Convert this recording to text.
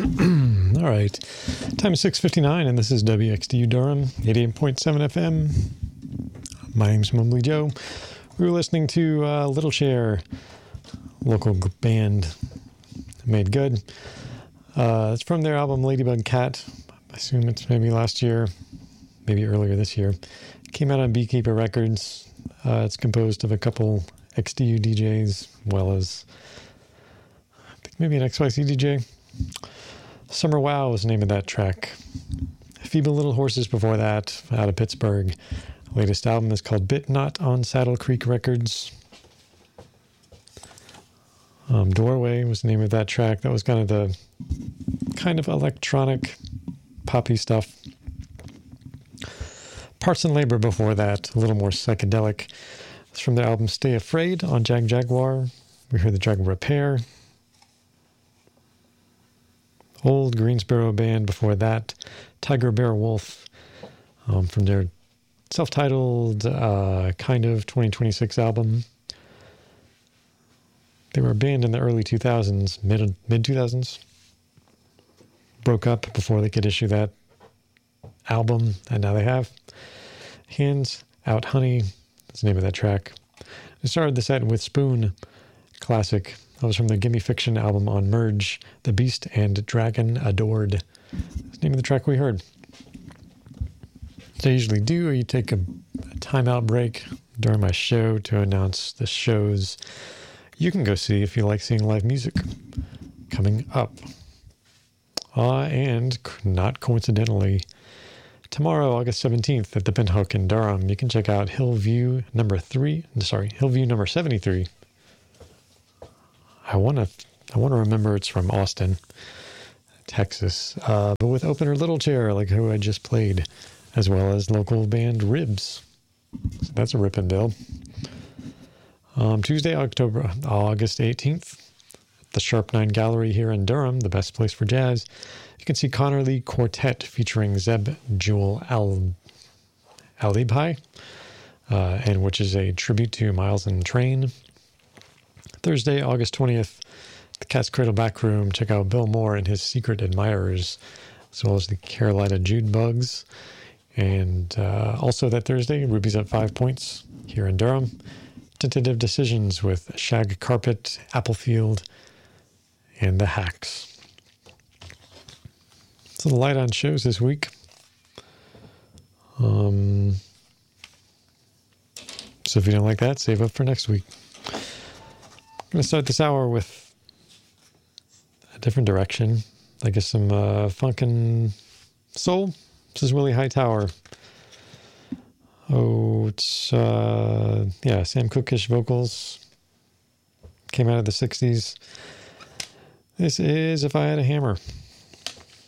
All right. Time is 6:59, and this is WXDU Durham, 88.7 FM. My name's Mumbly Joe. We were listening to Little Share, local band, Made Good. It's from their album Ladybug Cat. I assume it's maybe last year, maybe earlier this year. It came out on Beekeeper Records. It's composed of a couple XDU DJs, as well as I think maybe an XYZ DJ. Summer Wow was the name of that track. Feeble Little Horses before that, out of Pittsburgh. Latest album is called Bit Not on Saddle Creek Records. Doorway was the name of that track. That was kind of electronic poppy stuff. Parts and Labor before that, a little more psychedelic. It's from the album Stay Afraid on Jag Jaguar. We heard the Dragon Repair. Old Greensboro Band before that, Tiger Bear Wolf, from their self-titled kind of 2026 album. They were a band in the early 2000s, mid-2000s. Broke up before they could issue that album, and now they have. Hands Out Honey, that's the name of that track. I started the set with Spoon, classic. That was from the Gimme Fiction album on Merge, The Beast and Dragon Adored. That's the name of the track we heard. So I usually do, you take a timeout break during my show to announce the shows you can go see if you like seeing live music coming up. And not coincidentally, tomorrow, August 17th at the Pinhook in Durham, you can check out Hillview number 73. I want to remember it's from Austin, Texas, but with opener Little Chair, like who I just played, as well as local band Ribs. So that's a rip and bill. Tuesday, August 18th, at the Sharp 9 Gallery here in Durham, the best place for jazz. You can see Connor Lee Quartet featuring Zeb Jewel Alibhai, and which is a tribute to Miles and Train. Thursday, August 20th, the Cat's Cradle Back Room. Check out Bill Moore and his Secret Admirers, as well as the Carolina Jude Bugs. And also that Thursday, Ruby's at 5 Points here in Durham. Tentative Decisions with Shag Carpet, Applefield, and the Hacks. So the light on shows this week. So if you don't like that, save up for next week. I'm going to start this hour with a different direction. I guess some funk and soul. This is Willie Hightower. Oh, it's, Sam Cooke-ish vocals. Came out of the 60s. This is If I Had a Hammer.